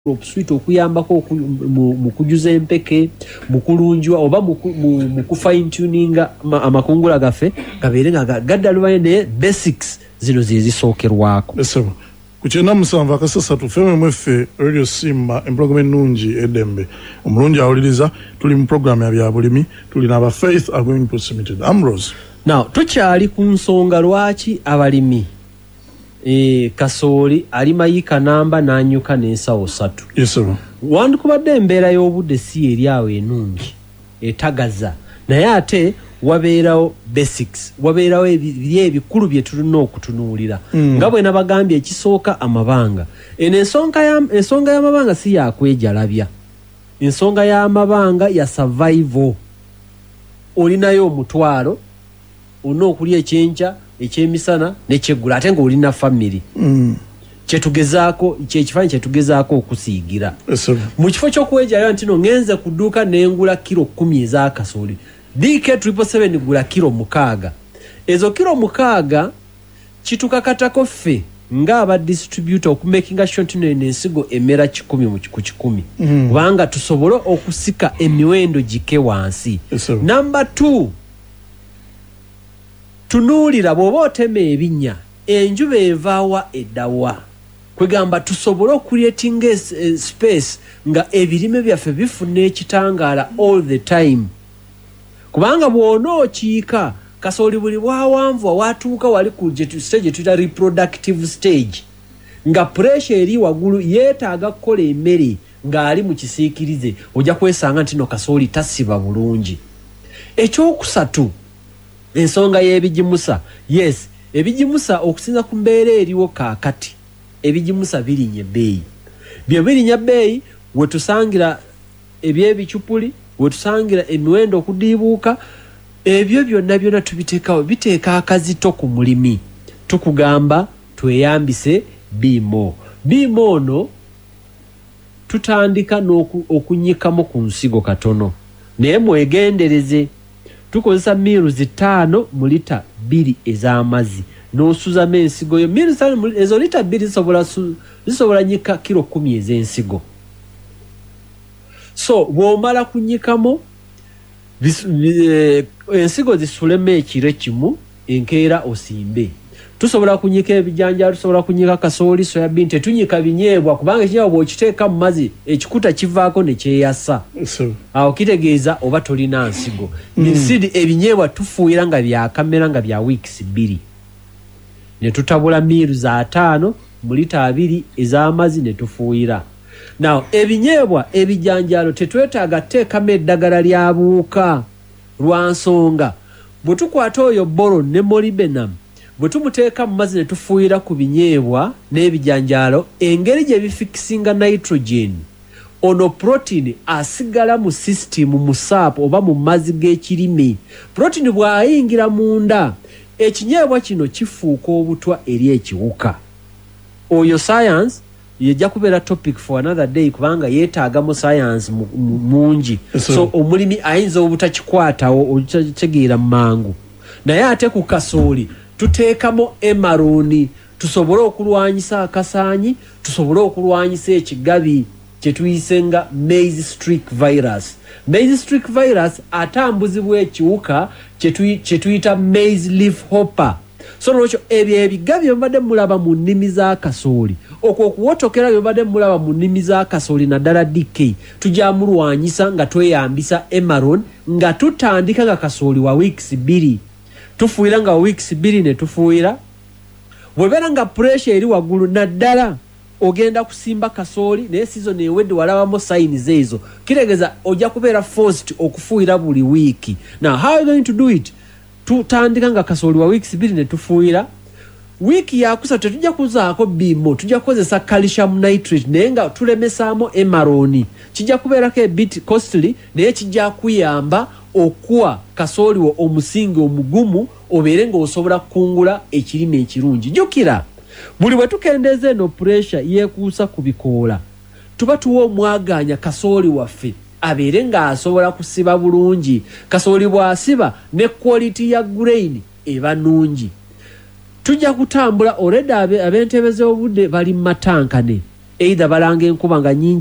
sweet okuyambako mu kujuza empeke mu kulunjwa oba mu fine tuning amakungula gaffe gabeere nga gaddalubanye ne basics zino zizisookerwako. Kuchena musanva akasasa tufeme mweffe Radio Simba emprogramu ennungi edembe omulungi awuliriza tuli mu programu ya byabulimi tuli n'aba Faith are going proximity Ambrose. Now tukyali ku nsonga lwaki abalimi kasooli alimayika namba n'anyuka n'ensawo 3. Yes sir. Wandikubadde embeera y'obudde si eri awo ennungi etagaza naye ate wabeerawo basics wabeerawo ebikulu bye tulina okutunuulira nga bwe nabagambye ekisooka amabanga ensonga y'amabanga si yakwejalabya ensonga y'amabanga ya survival. Olinayo omutwalo olina okulya ekyenkya ekyemisana n'ekyeggula ate ng'olina family kyetugezaako kyekifaananyi kyetugezaako okusiigira mu kifo ky'okwejalabya nti no ngenze ku dduuka n'engula kilo 10 ez'akasooli DK777 gula kilo 6. Ezo kilo 6 kitukakatako ffe ng'aba distributor okumakinga short n'ensigo emera 10 ku 10 kubanga tusobole okusika emiwendo gike wansi. Number 2 tunuulira bw'oba otema ebinnya enjuba evaawa eddawa kwegamba tusobole okucreatinga space nga ebirime byaffe bifuna ekitangaala all the time. Kubanga bw'onookiika kasooli buli bwawanvu watuuka wali ku stage tuyita reproductive stage nga pressure eri waggulu yeetaaga kukola emmere ng'ali mu kisiikirize ojja kwesanga nti no kasooli tasiba bulungi. Ekyokusatu ensonga y'ebigimusa. Yes, ebigimusa okusinza ku mbeera eriwo kaakati ebigimusa birinya ebbeeyi. Bye birinya bbeeyi wetusangira eby'ebicupuli wetusangira emiwendo okudiibuuka ebyo byonna tubiteekawo biteeka akazito ku mulimi. Tukugamba tweyambise biimo ono tutandika okunyikamu ku nsigo katono naye mwegendereze tukozesa miiru 5 mu lita 2 ez'amazzi n'osuzamu ensigo yo miiru 5 ezo lita 2 zisobola nyika kilo 10 ez'ensigo. So bw'omala kunyikamu ensigo zisulemu ekiro kimu enkeera osimbe. Tusobola kunyika ebijanjaalo tusobola kunyika kasooli soyabin tetunyika binyeebwa kubanga ekinyeebwa bw'okiteeka mu mazzi ekikuta kivaako ne kyeyasa. Awo kitegeeza oba tolina nsigo. Instead ebinyeebwa tufuuyira nga byakamera nga bya weeks 2 ne tutabula miiru 5 mu lita 2 ez'amazzi ne tufuuyira. Now ebinyeebwa ebijanjaalo tetwetaaga teekamu eddagala lya buuka lwa nsonga bwe tukwata oyo boron ne molybdenum bwe tumuteeka mu mazzi ne tufuuyira ku binyeebwa n'ebijanjaalo engeri gye bifikisinga nitrogen ono protein asigala mu system mu saapu oba mu mazzi g'ekirime. Protein bw'ayingira munda ekinyeebwa kino kifuuka obutwa eri ekiwuka. Oyo science yejja kubeera topic for another day kubanga yeetaaga mu science mungi. So omulimi ayinza obutakikwatawo okitegeera mangu. Naye ate ku kasooli tuteekamu emaroni tusobole okulwanyisa akasaanyi tusobole okulwanyisa ekigabi kye tuyise nga maize streak virus. Maize streak virus atambuzibwa ekiwuka kye tuyita maize leaf hopper. So lwekyo ebyo ebigabi mbadde mulaba mu nnimi za kasooli okwo okuwotokera mbadde mulaba mu nnimi za kasooli naddala DK tujamulwanyisa nga tweyambisa emaron nga tutandika nga kasooli wa weeks 2 tufuuyira nga weeks 2 ne tufuuyira bwebeera nga pressure eri waggulu naddala ogenda kusimba kasooli naye season ewedde walabamu signs ezo kitegeeza ojja kubeera forced okufuuyira buli wiiki. Now how are you going to do it? Tutandika nga kasooli wa weeks 2 ne tufuuyira wiiki yakusatu tetujja kuzaako biimo tujja kukozesa calcium nitrate naye nga tulemesaamu emaroni kijja kubeerako ebit costly naye kijja kuyamba okuwa kasooli wo omusingi omugumu obeere ng'osobola kukungula ekirime ekirungi. Jjukira buli bwe tukendeeza eno pressure yeekuusa ku bikoola tuba tuwa omwaganya kasooli waffe abeere ng'asobola kusiba bulungi. Kasooli bw'asiba ne quality ya grain eba nnungi. Tujja kutambula already ab'entebe z'obudde bali mu matankane either balanga enkuba nga nyingi